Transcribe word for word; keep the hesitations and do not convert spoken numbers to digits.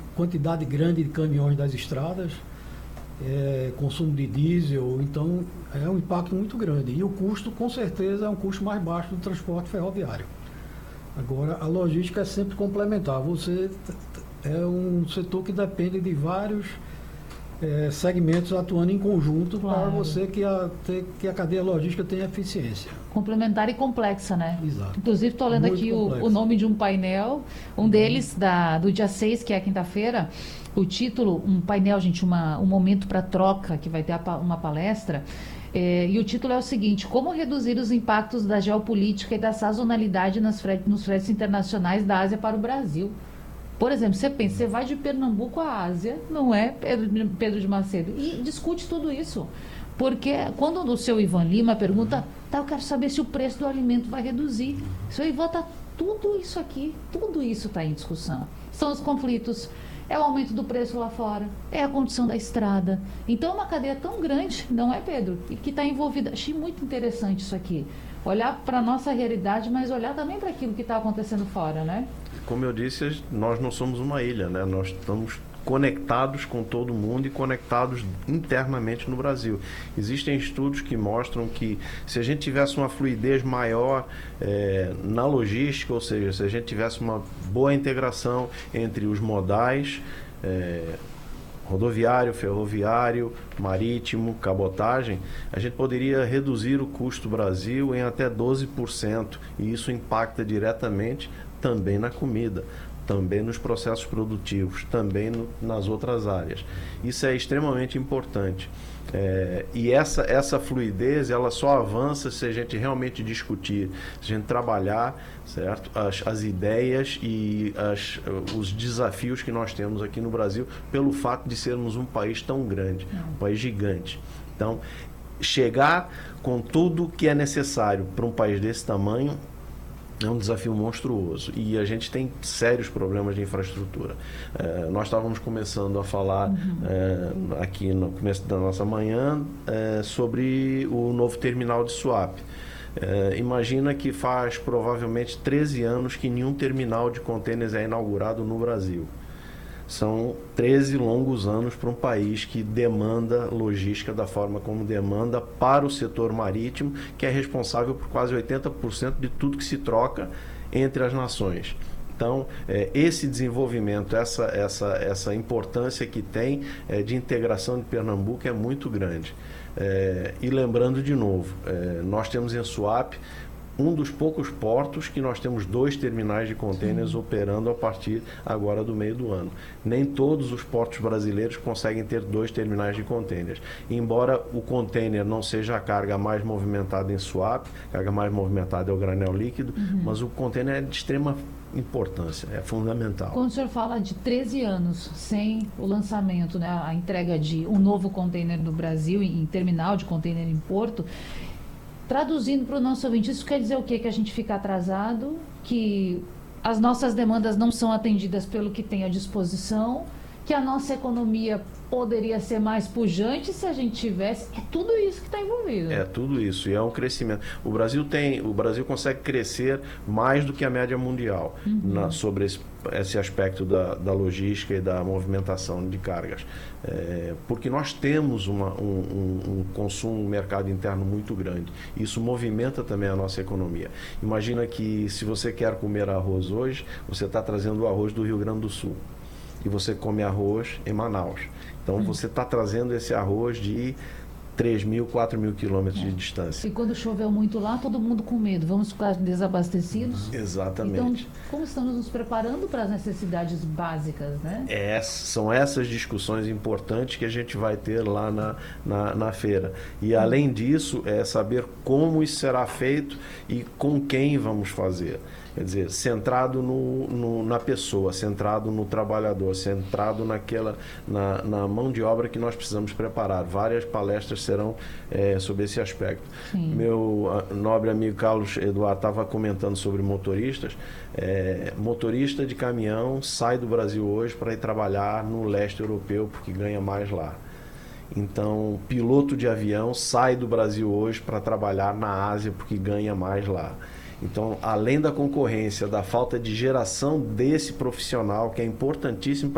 quantidade grande de caminhões das estradas, é, consumo de diesel, então é um impacto muito grande. E o custo, com certeza, é um custo mais baixo do transporte ferroviário. Agora, a logística é sempre complementar. Você é um setor que depende de vários é, segmentos atuando em conjunto, claro, para você que a, ter, que a cadeia logística tenha eficiência. Complementar e complexa, né? Exato. Inclusive, estou lendo Muito aqui o, o nome de um painel, um deles da, do dia seis, que é a quinta-feira. O título, um painel, gente, uma, um momento para troca, que vai ter a, uma palestra. É, e o título é o seguinte: como reduzir os impactos da geopolítica e da sazonalidade nas fretes, nos fretes internacionais da Ásia para o Brasil. Por exemplo, você pensa, você vai de Pernambuco à Ásia, não é, Pedro, Pedro de Macedo, e discute tudo isso. Porque quando o seu Ivan Lima pergunta, tá, eu quero saber se o preço do alimento vai reduzir. Seu Ivan, tá tudo isso aqui, tudo isso está em discussão. São os conflitos, é o aumento do preço lá fora, é a condição da estrada. Então é uma cadeia tão grande, não é, Pedro? E que está envolvida. Achei muito interessante isso aqui. Olhar para a nossa realidade, mas olhar também para aquilo que está acontecendo fora, né? Como eu disse, nós não somos uma ilha, né? Nós estamos conectados com todo mundo e conectados internamente no Brasil. Existem estudos que mostram que se a gente tivesse uma fluidez maior é, na logística, ou seja, se a gente tivesse uma boa integração entre os modais, é, rodoviário, ferroviário, marítimo, cabotagem, a gente poderia reduzir o custo do Brasil em até doze por cento, e isso impacta diretamente também na comida, também nos processos produtivos, também no, nas outras áreas. Isso é extremamente importante. É, e essa, essa fluidez, ela só avança se a gente realmente discutir, se a gente trabalhar, certo? As, as ideias e as, os desafios que nós temos aqui no Brasil, pelo fato de sermos um país tão grande, um país gigante. Então, chegar com tudo que é necessário para um país desse tamanho é um desafio monstruoso e a gente tem sérios problemas de infraestrutura. É, nós estávamos começando a falar uhum. é, aqui no começo da nossa manhã é, sobre o novo terminal de Suape. É, imagina que faz provavelmente treze anos que nenhum terminal de contêineres é inaugurado no Brasil. São treze longos anos para um país que demanda logística da forma como demanda para o setor marítimo, que é responsável por quase oitenta por cento de tudo que se troca entre as nações. Então, é, esse desenvolvimento, essa, essa, essa importância que tem é, de integração de Pernambuco é muito grande. É, e lembrando de novo, é, nós temos em Suape um dos poucos portos que nós temos dois terminais de contêineres operando a partir agora do meio do ano. Nem todos os portos brasileiros conseguem ter dois terminais de contêineres. Embora o contêiner não seja a carga mais movimentada em Suape, a carga mais movimentada é o granel líquido, uhum. mas o contêiner é de extrema importância, é fundamental. Quando o senhor fala de treze anos sem o lançamento, né, a entrega de um novo contêiner no Brasil, em, em terminal de contêiner em Porto, traduzindo para o nosso ouvinte, isso quer dizer o quê? Que a gente fica atrasado, que as nossas demandas não são atendidas pelo que tem à disposição, que a nossa economia poderia ser mais pujante se a gente tivesse. É tudo isso que está envolvido. É tudo isso, e é um crescimento. O Brasil tem, o Brasil consegue crescer mais do que a média mundial uhum. na, sobre esse, esse aspecto da, da logística e da movimentação de cargas. É, porque nós temos uma, um, um, um consumo, um mercado interno muito grande. Isso movimenta também a nossa economia. Imagina que se você quer comer arroz hoje, você está trazendo o arroz do Rio Grande do Sul. E você come arroz em Manaus. Então, hum. você está trazendo esse arroz de três mil, quatro mil quilômetros é. de distância. E quando choveu muito lá, todo mundo com medo. Vamos ficar desabastecidos? Uhum. Exatamente. Então, como estamos nos preparando para as necessidades básicas, né? É, são essas discussões importantes que a gente vai ter lá na, na, na feira. E, hum. além disso, é saber como isso será feito e com quem vamos fazer. Quer dizer, centrado no, no, na pessoa, centrado no trabalhador, centrado naquela, na, na mão de obra que nós precisamos preparar. Várias palestras serão é, sobre esse aspecto. Sim. Meu nobre amigo Carlos Eduardo estava comentando sobre motoristas. É, motorista de caminhão sai do Brasil hoje para ir trabalhar no leste europeu porque ganha mais lá. Então, piloto de avião sai do Brasil hoje para trabalhar na Ásia porque ganha mais lá. Então, além da concorrência, da falta de geração desse profissional, que é importantíssimo